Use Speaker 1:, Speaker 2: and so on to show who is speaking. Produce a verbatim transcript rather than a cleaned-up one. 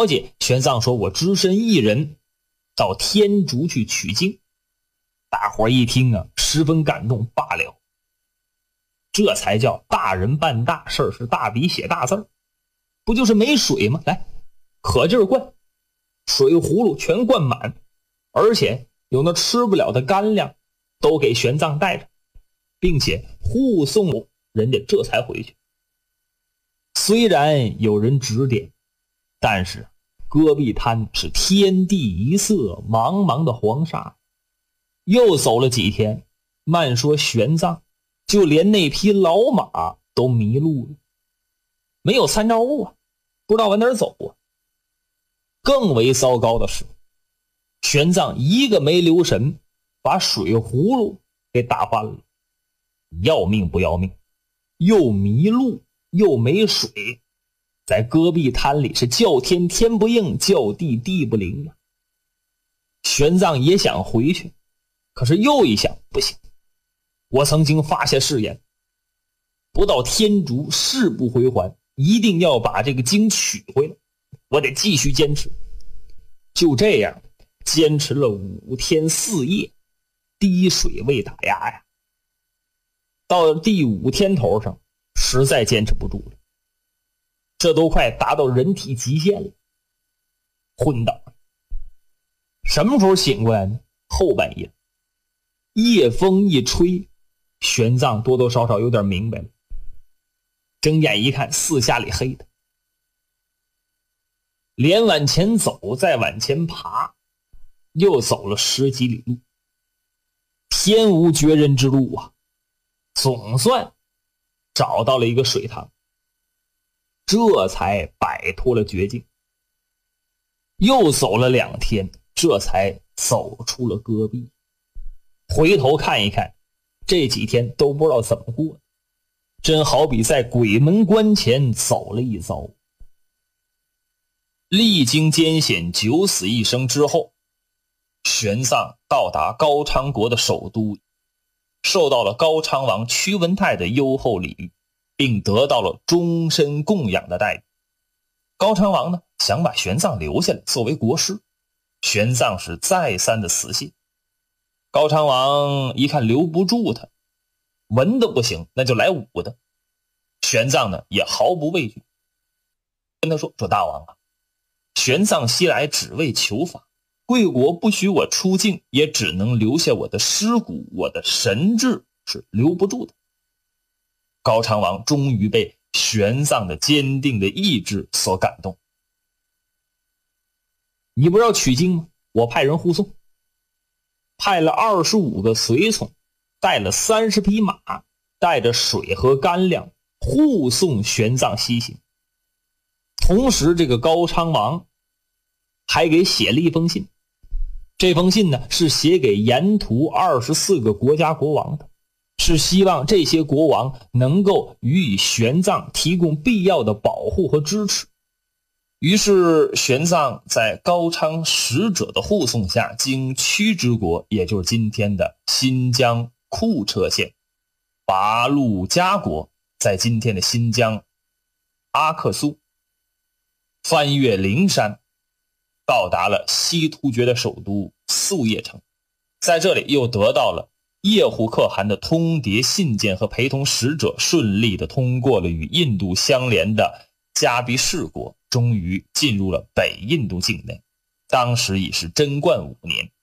Speaker 1: 了解，玄奘说我只身一人到天竺去取经。大伙一听啊，十分感动，罢了，这才叫大人办大事，是大笔写大字，不就是没水吗？来，可劲儿灌，水葫芦全灌满，而且有那吃不了的干粮都给玄奘带着，并且护送人家这才回去。虽然有人指点，但是戈壁滩是天地一色，茫茫的黄沙。又走了几天，慢说玄奘就连那匹老马都迷路了，没有参照物啊，不知道往哪儿走啊。更为糟糕的是，玄奘一个没留神，把水葫芦给打翻了，要命不要命，又迷路又没水，在戈壁滩里是叫天天不应，叫地地不灵啊。玄奘也想回去，可是又一想，不行，我曾经发下誓言，不到天竺誓不回还，一定要把这个经取回来，我得继续坚持。就这样坚持了五天四夜，滴水未打压呀。到第五天头上，实在坚持不住了，这都快达到人体极限了，昏倒了。什么时候醒过来呢？后半夜，夜风一吹，玄奘多多少少有点明白了。睁眼一看，四下里黑的，连往前走，再往前爬，又走了十几里路，天无绝人之路啊！总算找到了一个水塘，这才摆脱了绝境。又走了两天，这才走出了戈壁。回头看一看，这几天都不知道怎么过的，真好比在鬼门关前走了一遭。历经艰险，九死一生之后，玄奘到达高昌国的首都，受到了高昌王屈文泰的优厚礼遇，并得到了终身供养的待遇。高昌王呢，想把玄奘留下来作为国师，玄奘是再三的死信。高昌王一看留不住他，文的不行，那就来武的。玄奘呢也毫不畏惧，跟他说说大王啊，玄奘西来只为求法，贵国不许我出境，也只能留下我的尸骨，我的神志是留不住的。高昌王终于被玄奘的坚定的意志所感动。你不是要取经吗？我派人护送，派了二十五个随从，带了三十匹马，带着水和干粮，护送玄奘西行。同时这个高昌王还给写了一封信，这封信呢是写给沿途二十四个国家国王的，是希望这些国王能够予以玄奘提供必要的保护和支持。于是玄奘在高昌使者的护送下，经屈之国，也就是今天的新疆库车县，拔陆加国，在今天的新疆阿克苏，翻越灵山，到达了西突厥的首都宿叶城。在这里又得到了叶护可汗的通牒信件和陪同使者，顺利的通过了与印度相连的加比士国，终于进入了北印度境内。当时已是贞观五年，